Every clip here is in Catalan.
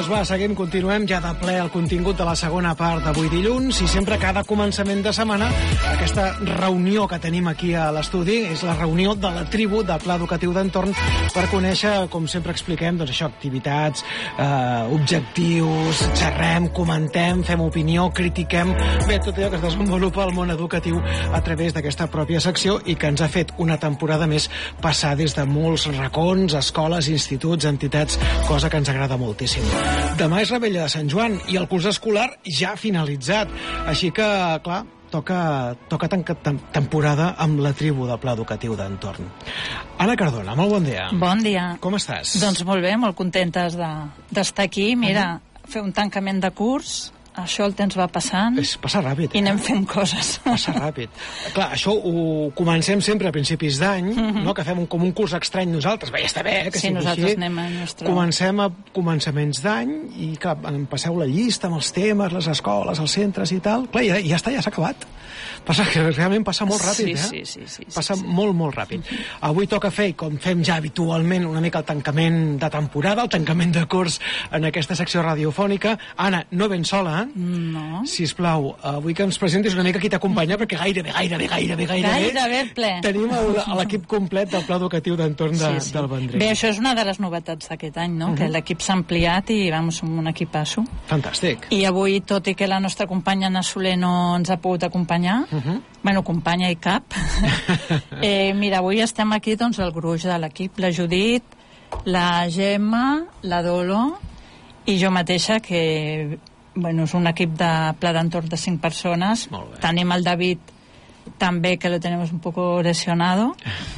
Doncs va, seguim, continuem ja de ple el contingut de la segona part d'avui dilluns i sempre cada començament de setmana aquesta reunió que tenim aquí a l'estudi és la reunió de la tribu del Pla Educatiu d'Entorn per conèixer, com sempre expliquem, doncs això, activitats, objectius, xerrem, comentem, fem opinió, critiquem, bé, tot allò que es desenvolupa al món educatiu a través d'aquesta pròpia secció i que ens ha fet una temporada més passar des de molts racons, escoles, instituts, entitats, cosa que ens agrada moltíssim. Demà és Revetlla de Sant Joan i el curs escolar ja ha finalitzat. Així que, clar, toca tancar temporada amb la tribu del Pla Educatiu d'Entorn. Anna Cardona, molt bon dia. Bon dia. Com estàs? Doncs molt bé, molt contentes d'estar aquí. Mira, fer un tancament de curs, això el temps va passant. Passa ràpid. I anem fent coses. Passa ràpid. Clar, això ho comencem sempre a principis d'any, no? Que fem com un curs estrany nosaltres. Bé, ja està bé, que sí, nosaltres anem a nostre... Comencem a començaments d'any i que em passeu la llista amb els temes, les escoles, els centres i tal. Clar, ja està, ja s'ha acabat. Passa que realment passa molt ràpid, Sí. Passa molt, molt ràpid. Avui toca fer, com fem ja habitualment, una mica el tancament de temporada, el tancament de curs en aquesta secció radiofònica. Anna, no ben sola, No. Sisplau, avui que ens presentis una mica qui t'acompanya, perquè gairebé ple. Tenim l'equip complet del Pla Educatiu d'Entorn del Vendrell. Bé, això és una de les novetats d'aquest any, no? Que l'equip s'ha ampliat i som un equipasso. Fantàstic. I avui, tot i que la nostra companya Anna Soler no ens ha pogut acompanyar, bueno, companya i cap, mira, avui estem aquí, doncs, el gruix de l'equip, la Judit, la Gemma, la Dolo i jo mateixa, que bueno, és un equip de Pla d'Entorn de 5 persones. Tenim el David també, que lo tenemos un poco lesionado.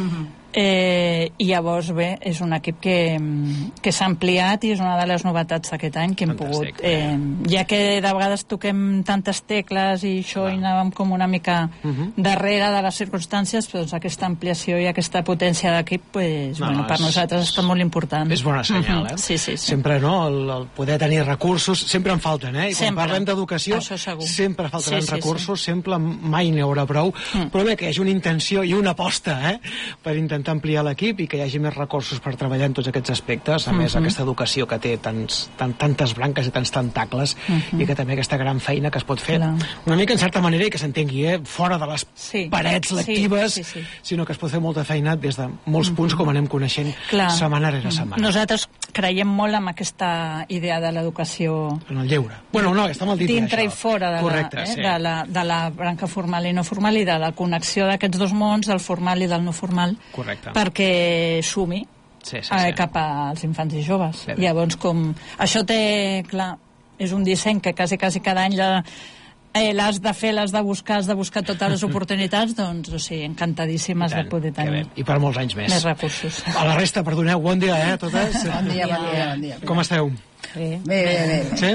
I llavors, bé, és un equip que s'ha ampliat i és una de les novetats d'aquest any que hem pogut... ja que de vegades toquem tantes tecles i això i anàvem com una mica darrere de les circumstàncies, doncs aquesta ampliació i aquesta potència d'equip, pues, bueno, per nosaltres està molt important. És bona senyal, Sí. Sempre, no?, el poder tenir recursos, sempre en falten, I quan parlem d'educació, sempre faltaran recursos, sempre mai n'hi haurà prou, però bé, que hi hagi una intenció i una aposta, per intentar ampliar l'equip i que hi hagi més recursos per treballar en tots aquests aspectes, a més aquesta educació que té tantes branques i tants tentacles i que també aquesta gran feina que es pot fer una mica en certa manera i que s'entengui, fora de les parets lectives, sinó que es pot fer molta feina des de molts punts, com anem coneixent setmana rere setmana. Nosaltres creiem molt en aquesta idea de l'educació en el lleure. Bueno, no, està mal dit dintre i fora de la branca formal i no formal i de la connexió d'aquests dos mons, del formal i del no formal, perquè sumi cap als infants i joves. Llavors, com això té, clar, és un disseny que quasi cada any l'has de fer, l'has de buscar totes les oportunitats, doncs, o sigui, encantadíssimes de poder tenir. I per molts anys més. Més recursos. A la resta, perdoneu, bon dia, a totes. Bon dia. Com esteu? Bé. Sí?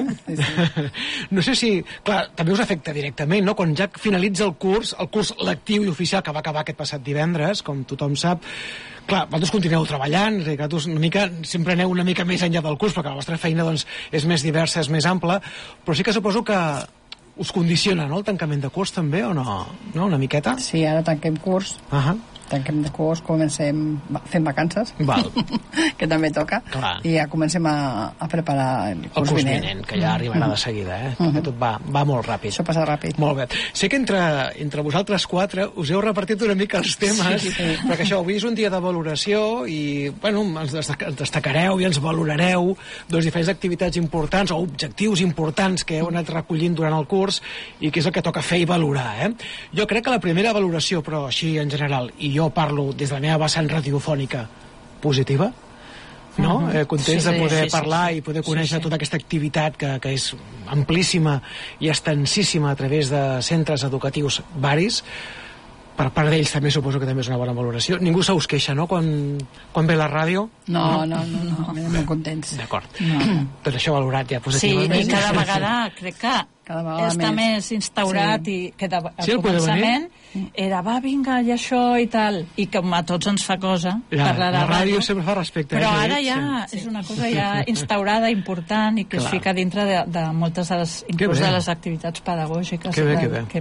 No sé si... Clar, també us afecta directament, no? Quan ja finalitza el curs lectiu i oficial que va acabar aquest passat divendres, com tothom sap, clar, vosaltres continueu treballant, sempre aneu una mica més enllà del curs, perquè la vostra feina doncs, és més diversa, és més ampla, però sí que suposo que us condiciona, no?, el tancament de curs també, o no? No, una miqueta? Sí, ara tanquem curs. Tanquem de curs, comencem fent vacances, que també toca, i ja comencem a preparar el curs vinent. Que ja arribarà de seguida, perquè tot va molt ràpid. Això passa ràpid. Molt bé. Sé que entre vosaltres quatre us heu repartit una mica els temes, perquè això, avui és un dia de valoració i, bueno, ens destacareu i ens valorareu diferents activitats importants o objectius importants que heu anat recollint durant el curs i que és el que toca fer i valorar. Jo crec que la primera valoració, però així en general, i jo parlo des de la meva vessant radiofònica positiva, no? Contents de poder parlar i poder conèixer tota aquesta activitat que és amplíssima i extensíssima a través de centres educatius varis. Per part d'ells també suposo que també és una bona valoració. Ningú se us queixa, no?, quan ve la ràdio? No, molt contents. D'acord. Tot això valorat ja positivament. Sí, i cada vegada crec que està més instaurat i que al començament era, vinga, i això i tal, i com a tots ens fa cosa parlar de la ràdio sempre fa respecte, però ara ja és una cosa ja instaurada, important, i que es fica dintre de moltes de les, inclús de les activitats pedagògiques. Que bé.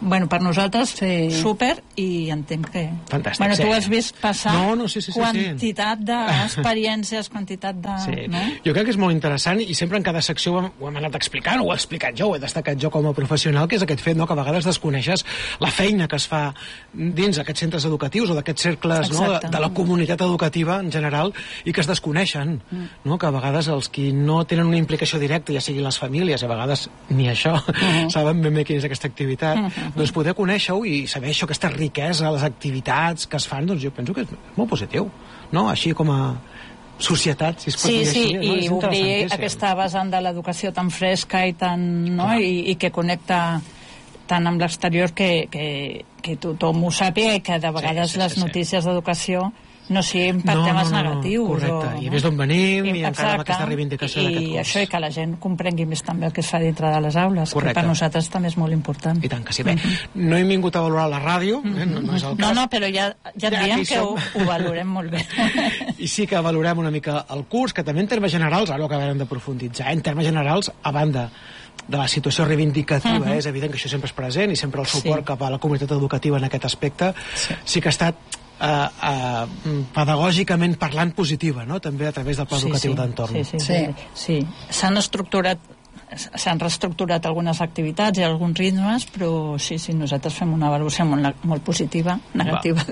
bueno, per nosaltres, súper, i entenc que... Fantàstic, bueno, tu has vist passar sí. quantitat d'experiències, quantitat de... Sí. No? Jo crec que és molt interessant i sempre en cada secció ho hem anat explicant, ho he explicat jo, ho he destacat jo com a professional, que és aquest fet, no?, que a vegades desconeixes la feina que es fa dins aquests centres educatius o d'aquests cercles, no?, de la comunitat educativa en general, i que es desconeixen, no?, que a vegades els qui no tenen una implicació directa, ja sigui les famílies, i a vegades ni això, saben ben bé quina és aquesta activitat, doncs poder conèixer-ho i saber això, aquesta riquesa, les activitats que es fan, doncs jo penso que és molt positiu, no?, així com a societat, si es pot dir així. Sí, i obrir aquesta vessant de l'educació tan fresca i tan, no?, i que connecta tant amb l'exterior que tothom ho sàpiga, i que de vegades les notícies d'educació no siguin per temes negatius. Correcte, i més d'on venim, i encara amb aquesta reivindicació d'aquest curs. I això, i que la gent comprengui més també el que es fa dintre de les aules, que per nosaltres també és molt important. I tant que sí. Bé, no hem vingut a valorar la ràdio, no és el cas. No, però ja et diem que ho valorem molt bé. I sí que valorem una mica el curs, que també en termes generals, ara ho acabarem de profunditzar, en termes generals, a banda de la situació reivindicativa, és evident que això sempre és present, i sempre el suport cap a la comunitat educativa en aquest aspecte, sí que ha estat pedagògicament parlant positiva, no?, també a través del pla educatiu d'entorn. Sí. S'han reestructurat algunes activitats i alguns ritmes, però sí, nosaltres fem una valoració molt positiva, negativa,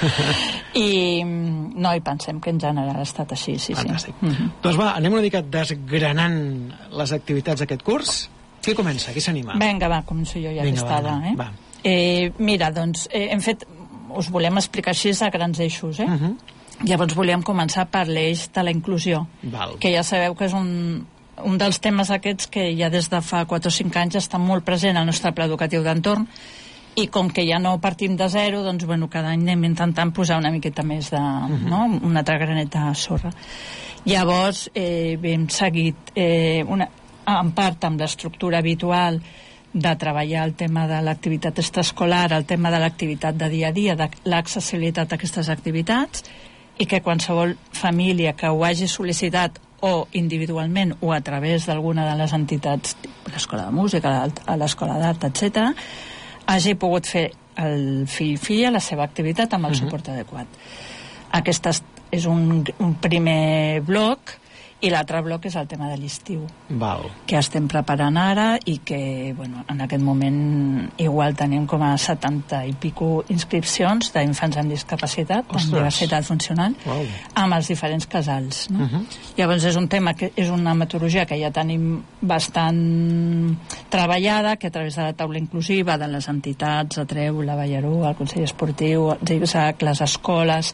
i pensem que en general ha estat així, sí. Fantàstic. Doncs va, anem una mica desgranant les activitats d'aquest curs. Qui comença? Qui s'anima? Vinga, va, començo jo ja d'estada. Mira, doncs, hem fet... Us volem explicar així a grans eixos, Llavors volíem començar per l'eix de la inclusió, que ja sabeu que és un dels temes aquests que ja des de fa 4 o 5 anys està molt present al nostre pla educatiu d'entorn, i com que ja no partim de zero, doncs, bueno, cada any anem intentant posar una miqueta més de... un altre granet de sorra. Llavors, hem seguit en part amb l'estructura habitual de treballar el tema de l'activitat extraescolar, el tema de l'activitat de dia a dia, de l'accessibilitat a aquestes activitats, i que qualsevol família que ho hagi sol·licitat o individualment o a través d'alguna de les entitats, l'escola de música, l'escola d'art, etc., hagi pogut fer el fill-filla la seva activitat amb el suport adequat. Aquest és un primer bloc, i l'altre bloc és el tema de l'estiu, que estem preparant ara, i que, bueno, en aquest moment igual tenim com a 70 i pico inscripcions d'infants amb discapacitat, amb diversitat funcional, amb els diferents casals, no? Llavors és un tema, és una metodologia que ja tenim bastant treballada, que a través de la taula inclusiva de les entitats, Atreu, la Ballaró, el Consell Esportiu, els IBSAC, les escoles,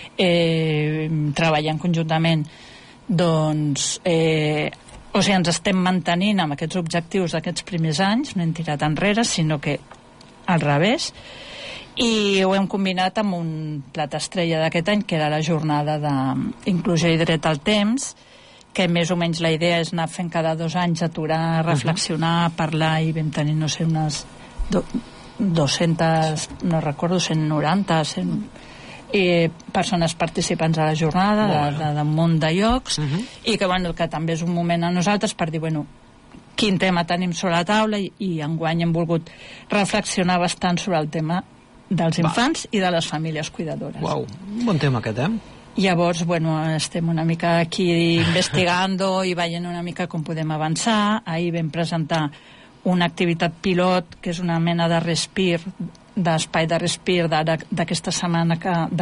treballant conjuntament, doncs ens estem mantenint amb aquests objectius d'aquests primers anys, no hem tirat enrere, sinó que al revés, i ho hem combinat amb un plat estrella d'aquest any, que era la jornada d'inclusió i dret al temps, que més o menys la idea és anar fent cada 2 anys, aturar, reflexionar, parlar, i vam tenir, no sé, unes 200, no recordo, 190, 100... persones participants a la jornada d'un munt de llocs, i que, bueno, que també és un moment a nosaltres per dir, bueno, quin tema tenim sobre la taula, i enguany hem volgut reflexionar bastant sobre el tema dels infants i de les famílies cuidadores. Un bon tema aquest, Llavors, bueno, estem una mica aquí investigando i veient una mica com podem avançar. Ahir vam presentar una activitat pilot, que és una mena de respir, d'espai de respir d'aquesta setmana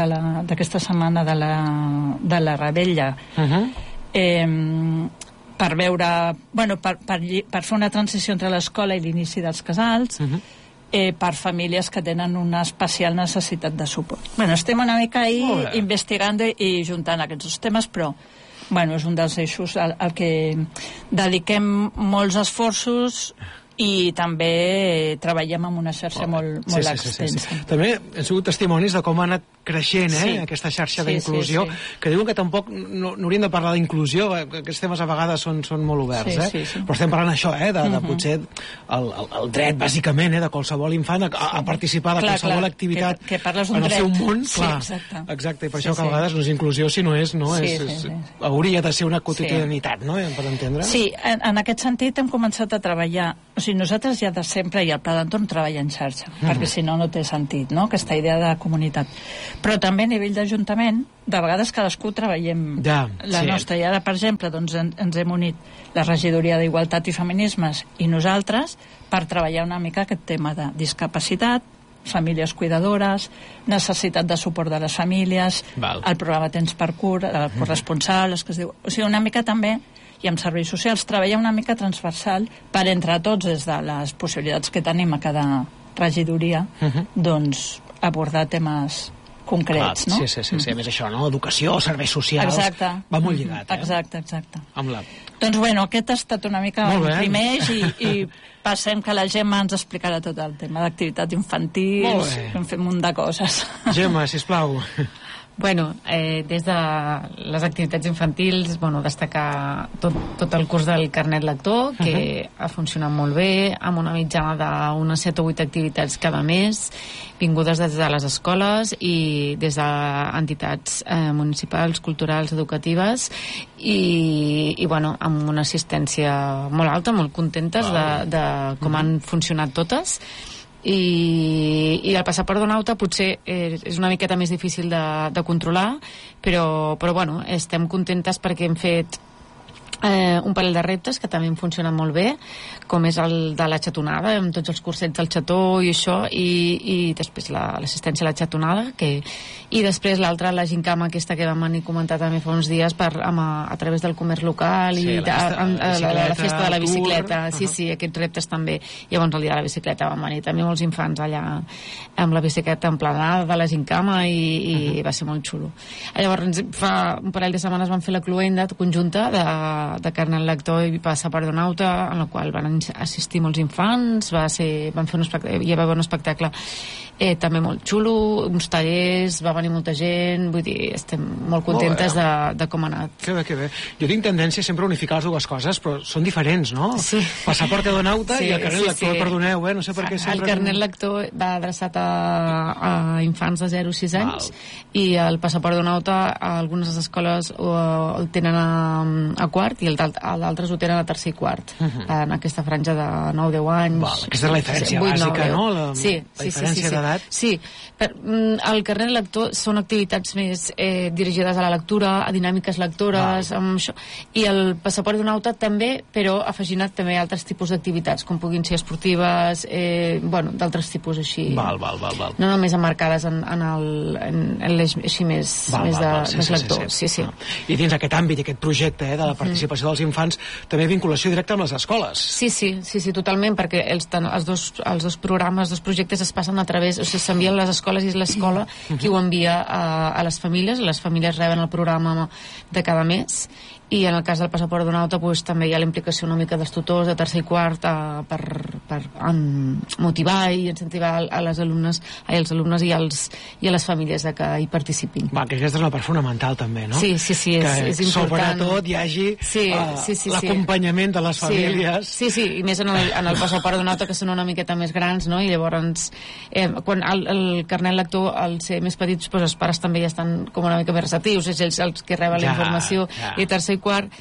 de la Rebella, per veure, bueno, per fer una transició entre l'escola i l'inici dels casals, per famílies que tenen una especial necessitat de suport. Bueno, estem una mica ahí investigant i juntant aquests dos temes, però bueno, és un dels eixos al que dediquem molts esforços, i també treballem amb una xarxa molt extensa. També hem sigut testimonis de com ha anat creixent aquesta xarxa d'inclusió, que diuen que tampoc no hauríem de parlar d'inclusió, aquests temes a vegades són molt oberts, però estem parlant això, de potser el dret, bàsicament, de qualsevol infant a participar de qualsevol activitat en el seu món. Exacte, i per això que a vegades no és inclusió, si no és, hauria de ser una quotidianitat, no?, per entendre. Sí, en aquest sentit hem començat a treballar, o sigui, nosaltres ja de sempre, i el Pla d'Entorn treballa en xarxa, perquè si no, no té sentit, no?, aquesta idea de comunitat. Però també a nivell d'Ajuntament, de vegades cadascú treballem la nostra. I ara, per exemple, doncs, ens hem unit la Regidoria d'Igualtat i Feminismes i nosaltres per treballar una mica aquest tema de discapacitat, famílies cuidadores, necessitat de suport de les famílies, el programa Temps per Cura, el corresponsal, que es diu... O sigui, una mica també, i amb serveis socials, treballar una mica transversal per entre tots, des de les possibilitats que tenim a cada regidoria, doncs abordar temes concrets, no? Sí, a més això, no? Educació, serveis socials... Exacte. Va molt lligat, Exacte. Doncs bueno, aquest ha estat una mica el primer eix i passem que la Gemma ens explicarà tot el tema d'activitat infantil, hem fet un munt de coses. Gemma, sisplau. Bueno, des de les activitats infantils, destacar tot el curs del carnet lector, que ha funcionat molt bé, amb una mitjana d'unes 7 o 8 activitats cada mes, vingudes des de les escoles i des d'entitats municipals, culturals, educatives, i amb una assistència molt alta, molt contentes de com han funcionat totes. I el passaport d'Onauta potser és una miqueta més difícil de controlar, però estem contentes perquè hem fet un parell de reptes que també han funcionat molt bé, com és el de la xatonada, amb tots els cursets del xató i això, i després l'assistència a la xatonada, i després l'altra, la gincama aquesta que vam venir a comentar també fa uns dies a través del comerç local i la festa de la bicicleta, sí, aquests reptes també. Llavors el dia de la bicicleta van venir també molts infants allà amb la bicicleta emplenada de la gincama i va ser molt xulo. Llavors fa un parell de setmanes vam fer la cloenda conjunta de carnet lector i passaport d'Onauta, en la qual van assistir molts infants, hi va haver un espectacle també molt xulo, uns tallers, va venir molta gent, vull dir, estem molt contentes de com ha anat. Que bé. Jo tinc tendència sempre a unificar les dues coses, però són diferents, no? Sí. Passaport d'Onauta i el carnet lector, perdoneu, no sé per què sempre... El carnet lector va adreçat a infants de 0 a 6 anys i el passaport d'Onauta a algunes escoles el tenen a quart i d'altres ho tenen a tercer i quart, en aquesta franja de 9-10 anys. Aquesta és la diferència bàsica, no? La diferència d'edat. Sí, el carnet lector són activitats més dirigides a la lectura, a dinàmiques lectores, amb això, i el passaport d'Onauta també, però afegint també altres tipus d'activitats, com puguin ser esportives, d'altres tipus així. No només emmarcades en l'eix així més lector. Sí. I dins aquest àmbit, aquest projecte de la participació dels infants, també vinculació directa amb les escoles. Sí, totalment, perquè els dos programes, els dos projectes es passen a través, s'envien a les escoles i és l'escola qui ho envia a les famílies reben el programa de cada mes, i en el cas del passaport d'Onauta també hi ha la implicació una mica dels tutors de tercer i quart per motivar i incentivar als alumnes i a les famílies que hi participin. Que aquesta és una part fonamental també, no? Sí, és important. Sobretot hi hagi l'acompanyament de les famílies. Sí, i més en el passaport d'Onauta, que són una miqueta més grans, no? I llavors quan el carnet lector, al ser més petits, els pares també ja estan com una mica més receptius, és ells els que reben la informació, i tercer i quart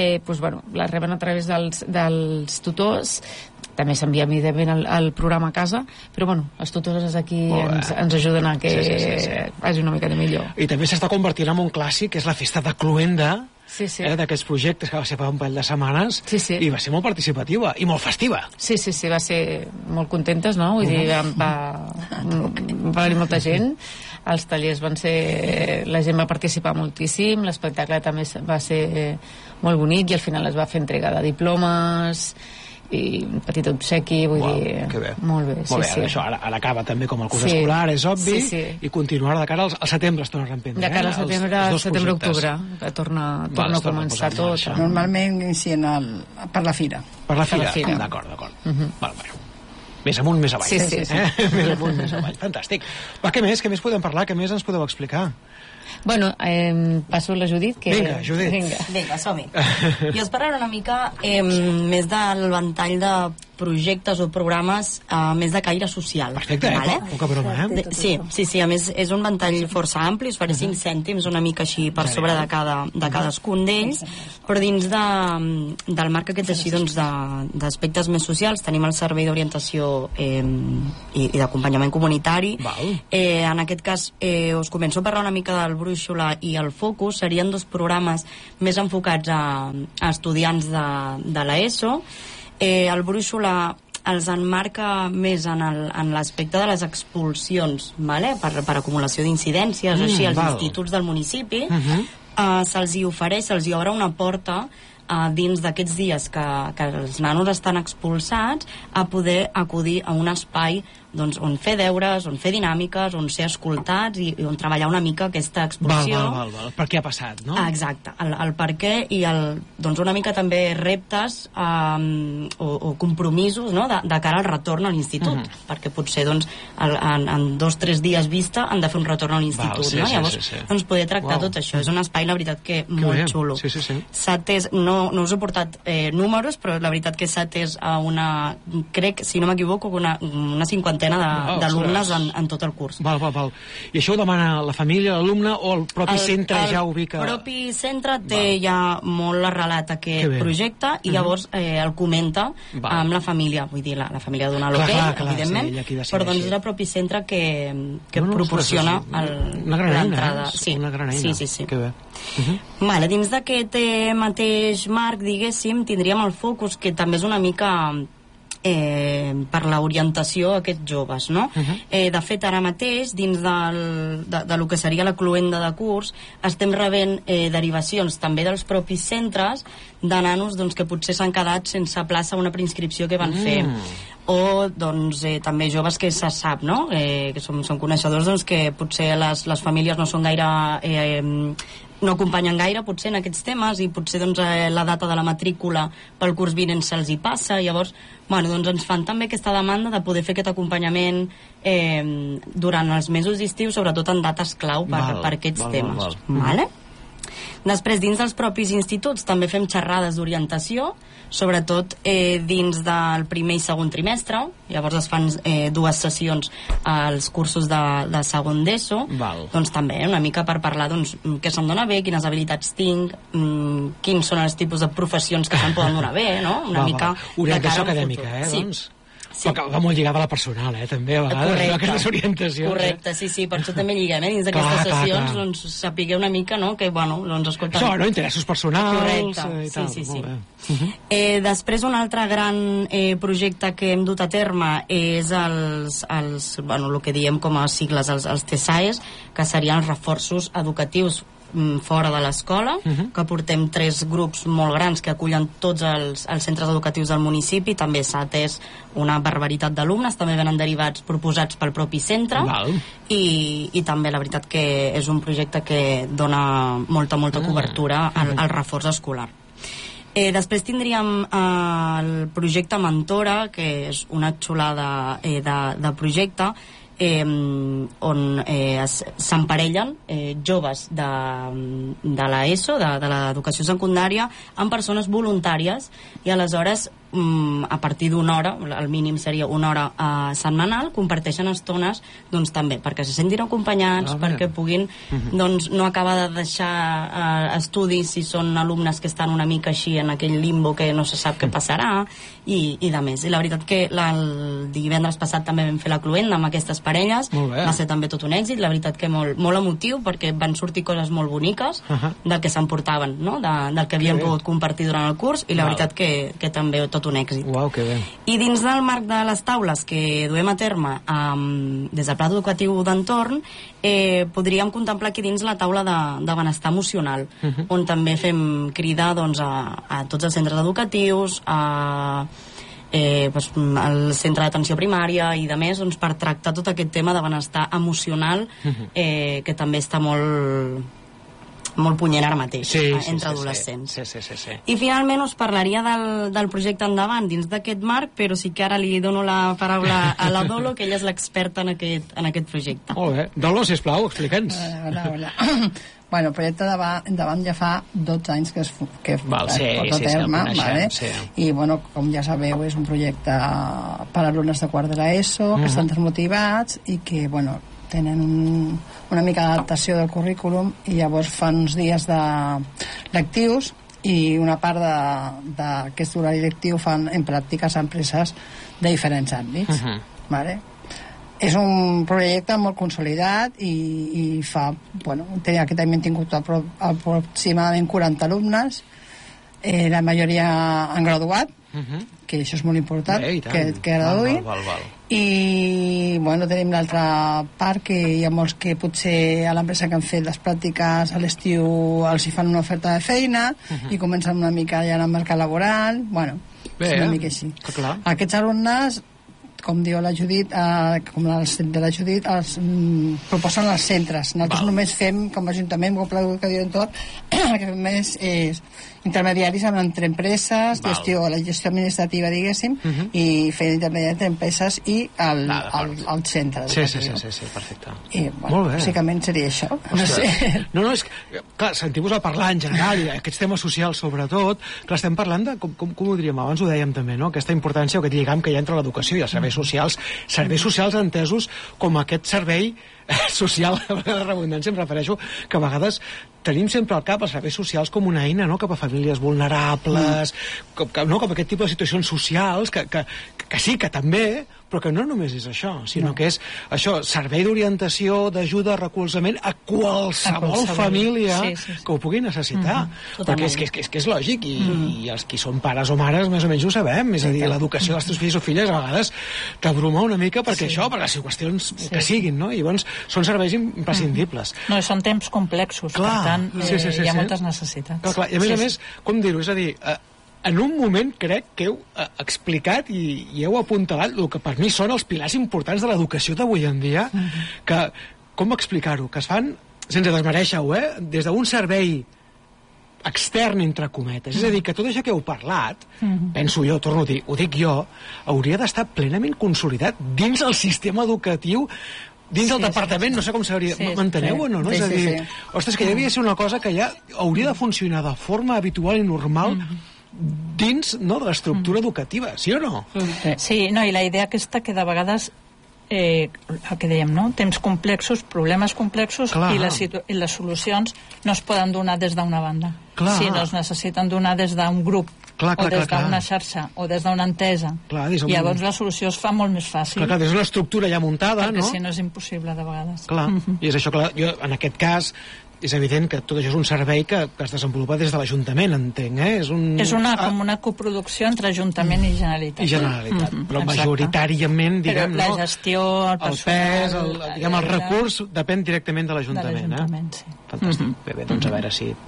la reben a través dels tutors. També s'envia evidentment el programa a casa, però els tutors aquí ens ajuden a que vagi una mica de millor. I també s'està convertint en un clàssic, que és la festa de cloenda, d'aquests projectes, que va ser fa un parell de setmanes, i va ser molt participativa i molt festiva. Sí, va ser molt contentes, no? Vull dir, va venir molta gent, els tallers van ser... La gent va participar moltíssim, l'espectacle també va ser molt bonic i al final es va fer entrega de diplomes i un petit obsequi, vull dir... Que bé. Molt bé, sí. Això ara acaba també com el curs escolar, és obvi, i continuarà de cara al setembre es torna a reemprendre. De cara al setembre-octubre, que torna a començar tot. Normalment inicien per la fira. Per la fira, d'acord. Més amunt, més avall. Sí. Més amunt, més avall. Fantàstic. Què més podem parlar? Què més ens podeu explicar? Passo a la Judit. Vinga, Judit. Vinga, som-hi. Jo us parlaré una mica més del ventall de projectes o programes més de caire social. Perfecte, poca broma, Sí, a més és un ventall força ampli, us faré 5 cèntims una mica així per sobre de cadascun d'ells, però dins del marc aquest així d'aspectes més socials tenim el servei d'orientació i d'acompanyament comunitari. En aquest cas us començo a parlar una mica del Brúixola i el Focus. Serien 2 programes més enfocats a estudiants de l'ESO. El Brúixola els enmarca més en l'aspecte de les expulsions, per acumulació d'incidències, així, als instituts del municipi. Se'ls hi ofereix, se'ls hi obre una porta dins d'aquests dies que els nanos estan expulsats a poder acudir a un espai on fer deures, on fer dinàmiques, on ser escoltats i on treballar una mica aquesta expulsió. Per què ha passat, no? Exacte, el per què i una mica també reptes o compromisos de cara al retorn a l'institut, perquè potser en 2 o 3 dies vista han de fer un retorn a l'institut, no? Llavors poder tractar tot això. És un espai, la veritat, que molt xulo. S'ha atès, no us he portat números, però la veritat que s'ha atès a crec, si no m'equivoco, una 50 d'alumnes en tot el curs. I això ho demana la família, l'alumne, o el propi centre ja ubica? El propi centre té ja molt arrelat aquest projecte i llavors el comenta amb la família, vull dir, la família dona l'hoquei, evidentment, però és el propi centre que proporciona l'entrada. Una gran eina. Sí. Que bé. Dins d'aquest mateix marc, diguéssim, tindríem el Focus, que també és una mica per l'orientació a aquests joves, no? De fet, ara mateix, dins de lo que seria la cloenda de curs, estem rebent derivacions també dels propis centres de nanos que potser s'han quedat sense plaça a una preinscripció que van fer. O també joves que se sap, no? Que són coneixedors que potser les famílies no són gaire no acompanyen gaire potser en aquests temes i potser la data de la matrícula pel curs vinent se'ls hi passa, llavors ens fan també aquesta demanda de poder fer aquest acompanyament durant els mesos d'estiu, sobretot en dates clau per aquests temes. Després, dins dels propis instituts també fem xerrades d'orientació, sobretot dins del primer i segon trimestre. Llavors es fan 2 sessions als cursos de segon d'ESO, doncs també una mica per parlar què se'm dona bé, quines habilitats tinc, quins són els tipus de professions que se'm poden donar bé, no? Una mica orientació acadèmica, doncs. Però va molt lligada a la personal, també, a vegades, aquestes orientacions. Correcte, sí, per això també lliguem, dins d'aquestes sessions, sapigueu una mica, no?, que, escolta... Això, no?, interessos personals... Correcte, sí. Després, un altre gran projecte que hem dut a terme és el que diem com a sigles, els TSAES, que serien els reforços educatius fora de l'escola, que portem 3 grups molt grans que acullen tots els centres educatius del municipi. També s'ha atès una barbaritat d'alumnes, també venen derivats proposats pel propi centre i també la veritat que és un projecte que dona molta cobertura al reforç escolar. Després tindríem el projecte Mentora, que és una xulada de projecte on s'emparellen joves de l'ESO, de l'educació secundària, amb persones voluntàries, i aleshores a partir d'una hora, el mínim seria una hora setmanal, comparteixen estones també perquè se sentin acompanyats, perquè puguin no acabar de deixar estudis si són alumnes que estan una mica així en aquell limbo que no se sap què passarà i de més. I la veritat que el divendres passat també vam fer la cloenda amb aquestes parelles, va ser també tot un èxit, la veritat que molt emotiu, perquè van sortir coses molt boniques del que s'emportaven, del que havien pogut compartir durant el curs, i la veritat que també tot un èxit. Que bé. I dins del marc de les taules que duem a terme des del Pla Educatiu d'Entorn, podríem contemplar aquí dins la taula de benestar emocional, on també fem crida a tots els centres educatius, al centre d'atenció primària i de més, per tractar tot aquest tema de benestar emocional, que també està molt punyent ara mateix entre adolescents. I finalment us parlaria del projecte Endavant dins d'aquest marc, però sí que ara li dono la paraula a la Dolo, que ella és l'experta en aquest projecte. Molt bé. Dolo, sisplau, explica'ns. Hola. Bueno, el projecte endavant ja fa 12 anys que es porta a terme, i bueno, com ja sabeu, és un projecte per a alumnes de quart de l'ESO, que estan desmotivats i que, bueno, tenen una mica d'adaptació del currículum, i llavors fan uns dies lectius i una part d'aquest horari lectiu fan en pràctiques a empreses de diferents àmbits. Vale? És un projecte molt consolidat i fa, bueno, aquest any hem tingut aproximadament 40 alumnes, la majoria han graduat, que això és molt important, que graduïn. I, bueno, tenim l'altra part, que hi ha molts que potser a l'empresa que han fet les pràctiques a l'estiu els hi fan una oferta de feina i comencen una mica ja en el mercat laboral. Bueno, és una mica així. Aquests alumnes, com diu la Judit, com els de la Judit, els proposen als centres. Nosaltres només fem, com a Ajuntament, com a Pla d'Educació d'Entorn, el que fem és intermediaris entre empreses, la gestió administrativa, diguéssim, i fer intermediaris entre empreses i el centre educatiu. Sí, perfecte. I, bueno, bàsicament seria això. No, és que, clar, sentir-vos a parlar en general, i aquests temes socials sobretot, clar, estem parlant de, com ho diríem, abans ho dèiem també, no?, aquesta importància, aquest lligam que hi ha entre l'educació i els serveis socials entesos com aquest servei social, a la redundància em refereixo, que a vegades tenim sempre al cap els serveis socials com una eina, no?, cap a famílies vulnerables, cap a aquest tipus de situacions socials, que sí, que també, però que no només és això, sinó que és això, servei d'orientació, d'ajuda, recolzament a qualsevol família que ho pugui necessitar. Perquè és que és lògic, i els que són pares o mares més o menys ho sabem, és a dir, l'educació dels teus fills o filles a vegades t'abruma una mica perquè això, per les qüestions que siguin, no? I llavors són serveis imprescindibles. No, són temps complexos, per tant hi ha moltes necessitats. I a més, com dir-ho, és a dir, en un moment crec que heu explicat i heu apuntalat el que per mi són els pilars importants de l'educació d'avui en dia, que, com explicar-ho, que es fan, sense desmereixer-ho, des d'un servei extern, entre cometes. És a dir, que tot això que heu parlat, penso jo, torno a dir, ho dic jo, hauria d'estar plenament consolidat dins el sistema educatiu, dins del departament, no sé com s'hauria... M'enteneu o no? És a dir, ostres, que ja havia de ser una cosa que ja hauria de funcionar de forma habitual i normal dins de l'estructura educativa, sí o no? Sí, i la idea aquesta que de vegades el que dèiem, no? Temps complexos, problemes complexos, i les solucions no es poden donar des d'una banda, sinó es necessiten donar des d'un grup, o des d'una xarxa, o des d'una entesa. I llavors la solució es fa molt més fàcil. Clar, des d'una estructura ja muntada, no? Perquè si no és impossible de vegades. Clar, i és això, clar, jo en aquest cas és evident que tot això és un servei que es desenvolupa des de l'Ajuntament, entenc, És com una coproducció entre Ajuntament i Generalitat. Però majoritàriament, diguem, la gestió, el pes, el recurs, depèn directament de l'Ajuntament. Fantàstic. Bé, doncs a veure si...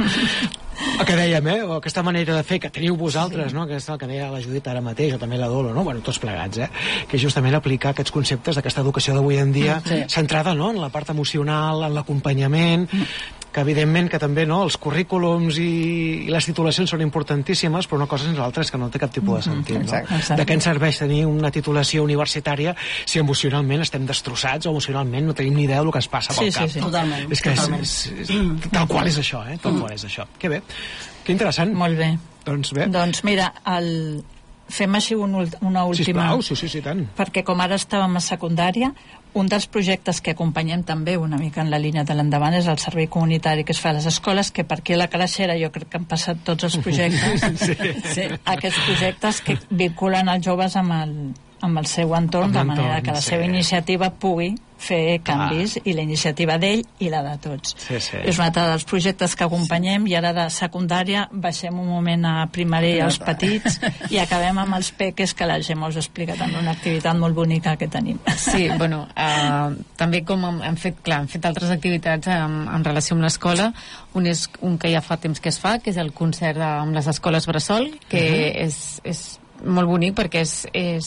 El que dèiem, o aquesta manera de fer que teniu vosaltres, no? Aquesta que deia la Judit ara mateix, o també la Dolo, no? Bueno, tots plegats, que justament aplicar aquests conceptes d'aquesta educació d'avui en dia centrada, no?, en la part emocional, en l'acompanyament, que evidentment que també, no?, els currículums i les titulacions són importantíssimes, però una cosa sense l'altra és que no té cap tipus de sentit, no? De què ens serveix tenir una titulació universitària si emocionalment estem destrossats o emocionalment no tenim ni idea del que es passa pel cap. Sí, totalment. És que tal qual és això, tal qual és això. Que bé, que interessant. Molt bé. Doncs bé. Doncs mira, fem així una última... Sisplau, sí, tant. Perquè com ara estàvem a secundària, un dels projectes que acompanyem també una mica en la línia de l'endavant és el servei comunitari que es fa a les escoles, que per aquí a la Calaixera jo crec que han passat tots els projectes. Aquests projectes que vinculen els joves amb el seu entorn, de manera que la seva iniciativa pugui fer canvis, i la iniciativa d'ell i la de tots. És un altre dels projectes que acompanyem, i ara de secundària baixem un moment a primària als petits i acabem amb els peques, que la Gemma us ha explicat en una activitat molt bonica que tenim. Sí, bueno, també com hem fet altres activitats en relació amb l'escola, un que ja fa temps que es fa, que és el concert amb les escoles bressol, que és molt bonic perquè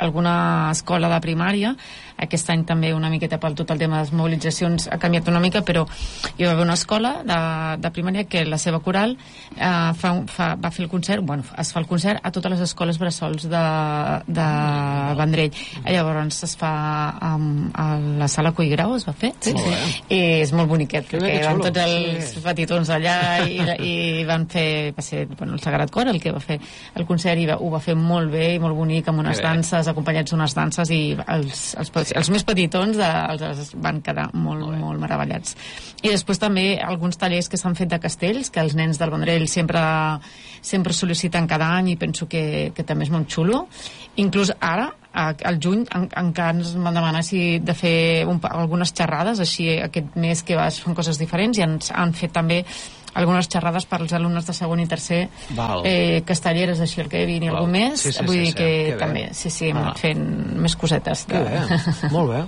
alguna escola de primària. Aquest any també una miqueta pel tot el tema de les mobilitzacions ha canviat una mica, però hi va haver una escola de primària que la seva coral va fer el concert, es fa el concert a totes les escoles bressols de Vendrell. Llavors es fa a la sala Collgrau, es va fer, i és molt boniquet, perquè van tots els petitons allà i van fer, va ser el Sagrat Cor el que va fer el concert, i ho va fer molt bé i molt bonic, amb unes danses, acompanyats d'unes danses, i els més petitons els van quedar molt meravellats. I després també alguns tallers que s'han fet de castells, que els nens del Vendrell sempre sol·liciten cada any, i penso que també és molt xulo. Inclús ara, al juny, encara ens van demanar de fer algunes xerrades, així aquest mes que fan coses diferents, i ens han fet també algunes xerrades per als alumnes de segon i tercer, castelleres, així el que vingui algun mes, vull dir que també, hem anat fent més cosetes. Molt bé.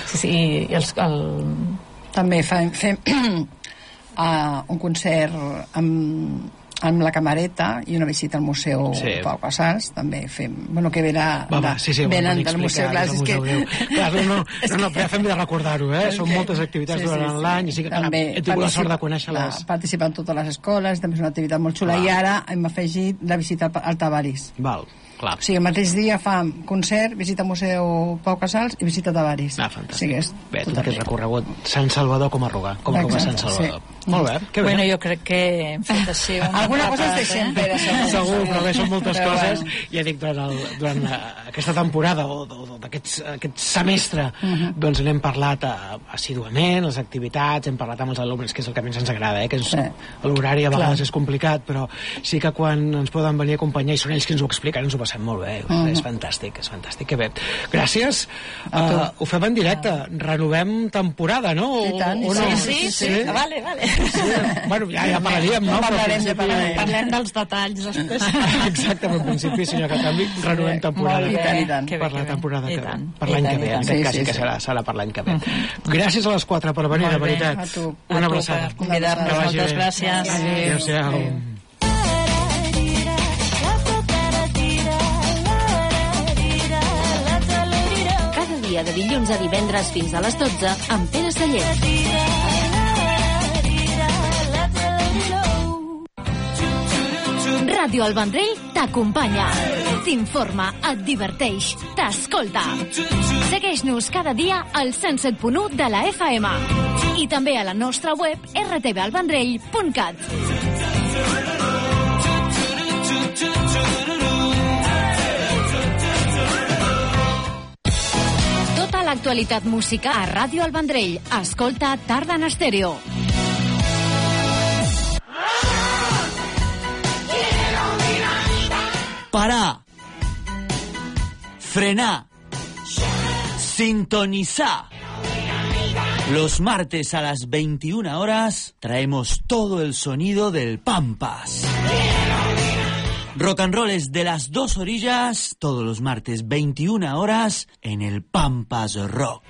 També fem un concert amb la camareta i una visita al Museu Pau Casals. També fem, que venen del Museu. No, fem de recordar-ho, són moltes activitats durant l'any, i sí que he tingut la sort de conèixer-les. Participa en totes les escoles, també és una activitat molt xula, i ara hem afegit la visita al Tavaris. Val. Clar. O sigui, el mateix dia fam concert, visita al Museu Pau Casals i visita a Tavaris. Fantàstic. Bé, tot aquest recorregut Sant Salvador com a Ruga Sant Salvador. Molt bé, que bé. Bueno, jo crec que hem fet així alguna cosa es deixem per això. Segur, però bé, són moltes coses. Ja dic, durant aquesta temporada o aquest semestre, doncs n'hem parlat assiduament, les activitats, hem parlat amb els alumnes, que és el que més ens agrada, que l'horari a vegades és complicat, però sí que quan ens poden venir a acompanyar i són ells que ens ho expliquen, ens ho passem molt bé. És fantàstic, que bé. Gràcies. Ho fem en directe. Renovem temporada, no? I tant. Sí. Vale. Bueno, ja parlaríem, no? Parlem dels detalls després. Exacte, però en principi, senyor Catambi, renovem temporada. I tant. Per la temporada que ve. Per l'any que ve. En aquest cas sí que serà per l'any que ve. Gràcies a les 4 per venir, de veritat. Una abraçada. Moltes gràcies. Adéu-siau. De dilluns a divendres fins a les 12 amb Pere Sallés. Ràdio El Vendrell t'acompanya, t'informa, et diverteix, t'escolta. Segueix-nos cada dia al 107.1 de la FM i també a la nostra web rtvalvendrell.cat. L'actualitat musical a Ràdio El Vendrell. Escolta Tarda en Estèreo. Parar. Frenar. Sintonizar. Los martes a las 21 horas traemos todo el sonido del Pampas. Rock and roll es de las dos orillas, todos los martes 21 horas en el Pampas Rock.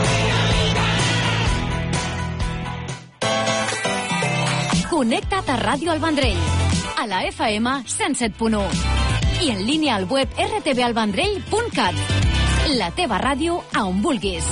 Connecta't a Ràdio El Vendrell, a la FM 107.1 i en línia al web rtvalvendrell.cat. La teva ràdio a on vulguis.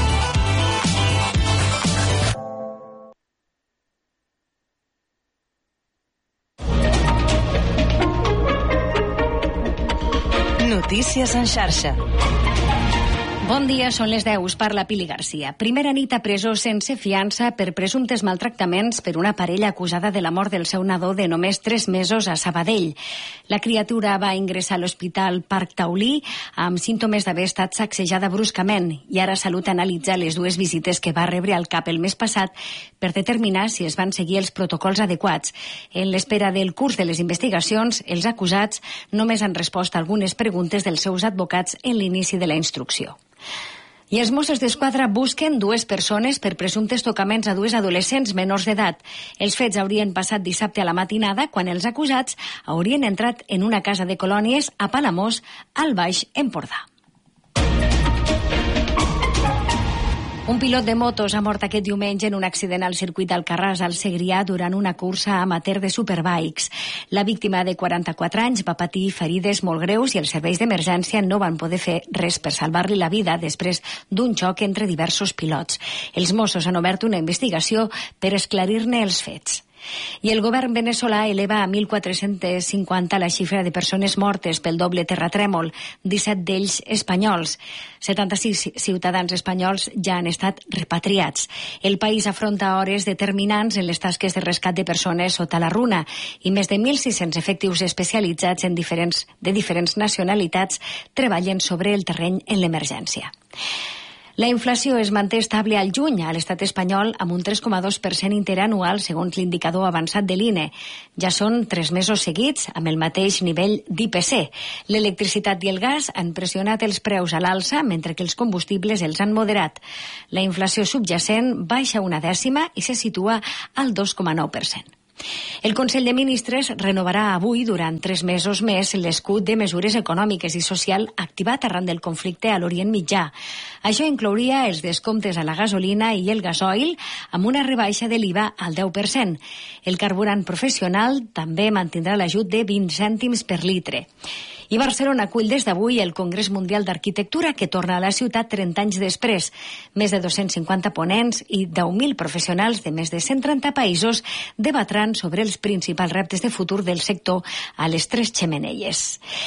Notícies en xarxa. Bon dia, són les 10, parla Pili Garcia. Primera nit a presó sense fiança per presumptes maltractaments per una parella acusada de la mort del seu nadó de només 3 mesos a Sabadell. La criatura va ingressar a l'Hospital Parc Taulí amb símptomes d'haver estat sacsejada bruscament i ara Salut analitza les 2 visites que va rebre al CAP el mes passat per determinar si es van seguir els protocols adequats. En l'espera del curs de les investigacions, els acusats només han respost a algunes preguntes dels seus advocats en l'inici de la instrucció. I els Mossos d'Esquadra busquen 2 persones per presumptes tocaments a 2 adolescents menors d'edat. Els fets haurien passat dissabte a la matinada quan els acusats haurien entrat en una casa de colònies a Palamós, al Baix Empordà. Un pilot de motos ha mort aquest diumenge en un accident al circuit d'Alcarràs al Segrià durant una cursa amateur de superbikes. La víctima de 44 anys va patir ferides molt greus i els serveis d'emergència no van poder fer res per salvar-li la vida després d'un xoc entre diversos pilots. Els Mossos han obert una investigació per esclarir-ne els fets. I el govern veneçolà eleva a 1.450 la xifra de persones mortes pel doble terratrèmol, 17 d'ells espanyols. 76 ciutadans espanyols ja han estat repatriats. El país afronta hores determinants en les tasques de rescat de persones sota la runa i més de 1.600 efectius especialitzats de diferents nacionalitats treballen sobre el terreny en l'emergència. La inflació es manté estable al juny a l'estat espanyol amb un 3,2% interanual segons l'indicador avançat de l'INE. Ja són 3 mesos seguits amb el mateix nivell d'IPC. L'electricitat i el gas han pressionat els preus a l'alça mentre que els combustibles els han moderat. La inflació subjacent baixa una dècima i se situa al 2,9%. El Consell de Ministres renovarà avui durant 3 mesos més l'escut de mesures econòmiques i social activat arran del conflicte a l'Orient Mitjà. Això inclouria els descomptes a la gasolina i el gasoil amb una rebaixa de l'IVA al 10%. El carburant professional també mantindrà l'ajut de 20 cèntims per litre. I Barcelona acull des d'avui el Congrés Mundial d'Arquitectura que torna a la ciutat 30 anys després. Més de 250 ponents i 10.000 professionals de més de 130 països debatran sobre els principals reptes de futur del sector a les 3 xemeneies.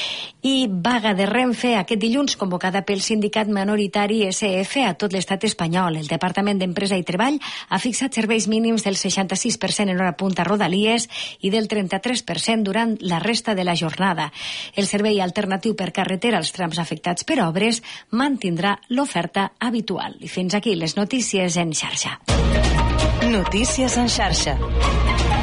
I vaga de Renfe aquest dilluns convocada pel sindicat minoritari SF a tot l'estat espanyol. El Departament d'Empresa i Treball ha fixat serveis mínims del 66% en hora punta a Rodalies i del 33% durant la resta de la jornada. El servei alternatiu per carretera als trams afectats per obres mantindrà l'oferta habitual. I fins aquí les notícies en xarxa. Notícies en xarxa.